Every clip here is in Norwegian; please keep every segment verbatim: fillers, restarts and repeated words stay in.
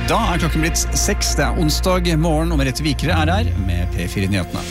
Da er klokken blitt seks, det er onsdag morgen, og Merete Vikere er her med P fire Nyhetene.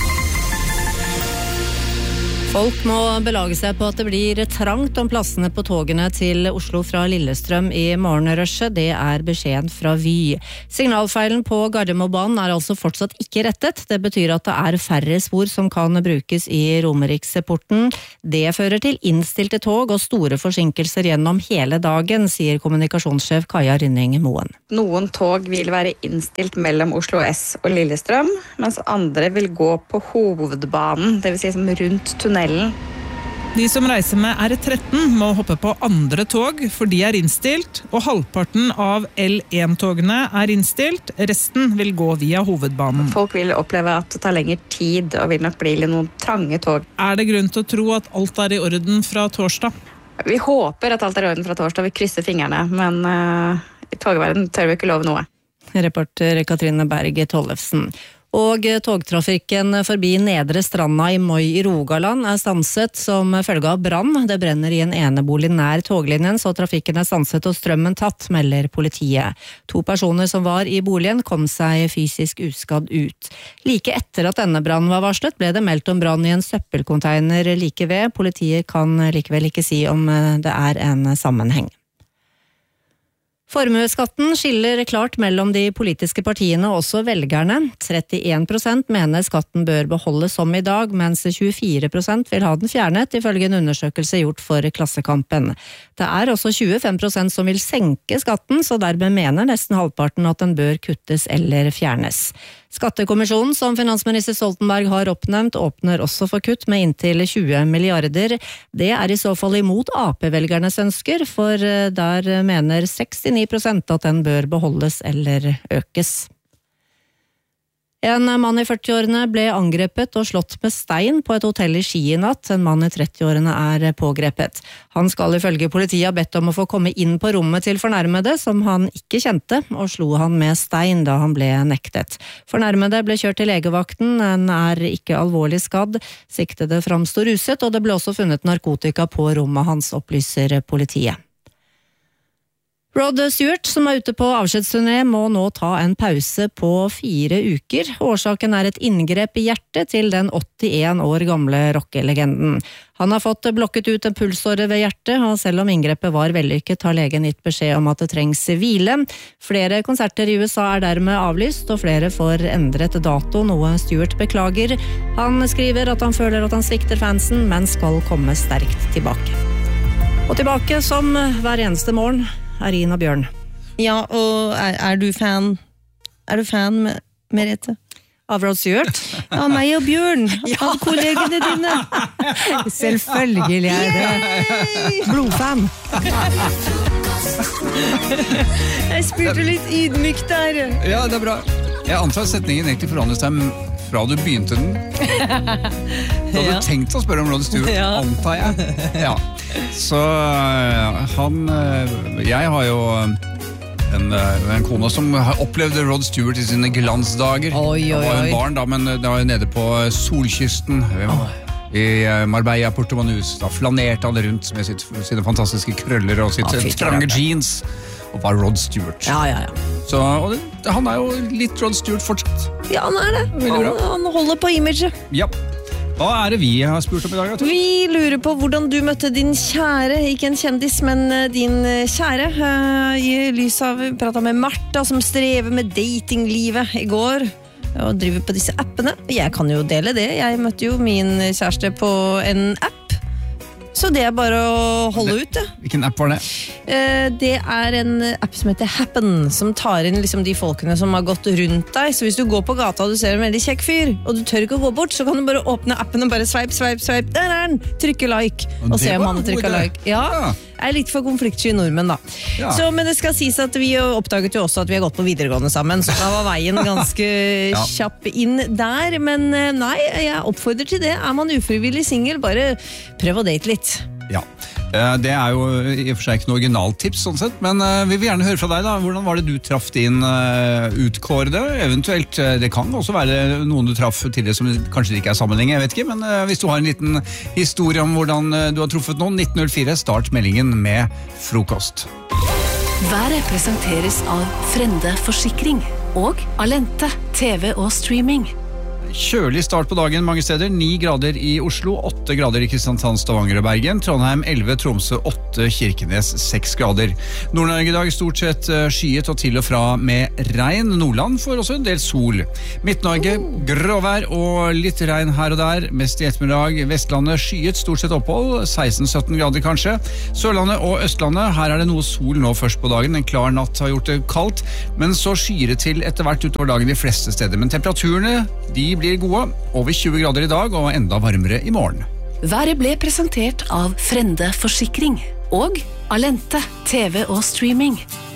Folk må belage seg på at det blir trangt om plassene på togene til Oslo fra Lillestrøm i morgenrushet. Det er beskjeden fra Vy. Signalfeilen på Gardermobanen er altså fortsatt ikke rettet. Det betyr at det er færre spor som kan brukes i Romeriksporten. Det fører til innstilte tog og store forsinkelser gjennom hele dagen, sier kommunikasjonssjef Kaja Rynning Moen. Noen tog vil være innstilt mellom Oslo S og Lillestrøm, mens andre vil gå på hovedbanen, det vil si som rundt tunnelen. De som reiser med R tretten må hoppe på andre tog, for de er innstilt, og halvparten av L én-togene er innstilt, resten vil gå via hovedbanen. Folk vil oppleve at det tar lengre tid, og vil nok bli noen trange tog. Er det grunn til å tro at alt er i orden fra torsdag? Vi håper at alt er i orden fra torsdag, vi krysser fingrene, men uh, i togverden tør vi ikke love noe. Reporter Katrine Berg Tollefsen. Og togtrafikken forbi Nedre Stranda i Moi i Rogaland er stanset som følge av brann. Det brenner i en enebolig nær toglinjen, så trafikken er stanset og strømmen tatt, melder politiet. To personer som var i boligen kom seg fysisk uskadd ut. Like etter at denne brannen var varslet, ble det meldt om brann i en søppelcontainer like ved. Politiet kan likevel ikke si om det er en sammenheng. Formueskatten skiller klart mellom de politiske partiene og også velgerne. trettien prosent mener skatten bør beholdes som i dag, mens tjuefire prosent vil ha den fjernet, ifølge en undersøkelse gjort for Klassekampen. Det er også tjuefem prosent som vil senke skatten, så dermed mener nesten halvparten at den bør kuttes eller fjernes. Skattekommisjonen som finansminister Stoltenberg har oppnevnt, åpner også for kutt med inntil tjue milliarder. Det er i så fall imot A P-velgernes ønsker, for der mener sekstini prosent at den bør beholdes eller økes. En mann i førtiårene ble angrepet og slått med stein på et hotell i Ski i natt. En mann i trettiårene er pågrepet. Han skal ifølge politiet ha bedt om å få komme inn på rommet til fornærmede, som han ikke kjente, og slo han med stein da han ble nektet. Fornærmede ble kjørt til legevakten, han er ikke alvorlig skadd. Siktede framstår ruset, og det ble også funnet narkotika på rommet hans, opplyser politiet. Rod Stewart, som er ute på avskjedsturné, må nå ta en pause på fire uker. Årsaken er et inngrep i hjertet til den åttien år gamle rockelegenden. Han har fått blokket ut en pulsåre ved hjertet, og selv om inngrepet var vellykket, har legen gitt beskjed om at det trengs hvile. Flere konserter i U S A er dermed avlyst, og flere får endret dato, noe Stewart beklager. Han skriver at han føler at han svikter fansen, men skal komme sterkt tilbake. Og tilbake som hver eneste morgen, er Ina Bjørn. Ja, og er, er du fan Er du fan, Merete? Av Rod Stewart? Ja, meg og Bjørn. Ja. Av kollegene dine. Selvfølgelig er det. Blodfan. Jeg spurte litt ydmykt der. Ja, det er bra. Jeg antar setningen egentlig forandret seg fra du begynte den. Da hadde du tenkt å spørre om Rod Stewart, ja. Antar jeg. Ja. Så han Jeg har jo en, en kone som opplevde Rod Stewart i sine glansdager. Oi, oi, oi. Han var en barn da, men det var nede på solkysten i Marbella, Porto Banús. Da flanerte han rundt med sitt, sine fantastiske krøller og sitt ja, trange jeans, og var Rod Stewart. Ja, ja, ja. Så og det, han er jo litt Rod Stewart fortsatt. Ja, han er det. Han, han holder på imaget. Ja. Hva er det vi har spurt om i dag? Vi lurer på hvordan du møtte din kjære, ikke en kjendis, men din kjære. I lys av vi pratet med Martha, som strever med datinglivet i går, og driver på disse appene. Jeg kan jo dele det. Jeg møtte jo min kjæreste på en app. Så det er bare å holde det, ut det. Hvilken app var det? Det er en app som heter Happen, som tar inn liksom de folkene som har gått rundt deg. Så hvis du går på gata og du ser en veldig kjekk fyr, og du tør ikke å gå bort, så kan du bare åpne appen og bare swipe, swipe, swipe. Der er den! Trykke like. Og, og se om han trykker like. Ja, ja. Jeg er litt for konfliktsky nordmenn da. Ja. Så, men det skal sies at vi oppdaget jo også at vi har gått på videregående sammen, så da var veien ganske ja. Kjapp inn der. Men nei, jeg oppfordrer til det. Er man ufrivillig single, bare prøv å date litt. Ja, det er jo i og for seg ikke noe originaltips sånn sett, men vi vil gjerne høre fra deg da. Hvordan var det du traff din utkårede? Eventuelt, det kan også være noen du traff tidligere som kanskje ikke er sammenheng, jeg vet ikke, men hvis du har en liten historie om hvordan du har truffet noen, nitten null fire, start meldingen med frokost. Været presenteres av Frende Forsikring og Alente, T V og streaming. Kjølig start på dagen mange steder, ni grader i Oslo, åtte grader i Kristiansand, Stavanger og Bergen, Trondheim elleve, Tromsø åtte, Kirkenes seks grader. Nord-Norge i dag stort sett skyet og til og fra med regn, Nordland får også en del sol. Midt-Norge gråvær og litt regn her og der, mest i ettermiddag, Vestlandet skyet, stort sett opphold, seksten til sytten grader kanskje. Sørlandet og Østlandet, her er det noe sol nå først på dagen, en klar natt har gjort det kaldt, men så skyer det til etter hvert utover dagen de fleste steder. Men temperaturene, de blir gode, over tjue grader i dag og enda varmere i morgen. Været ble presentert av Frende Forsikring og Alente, T V og streaming.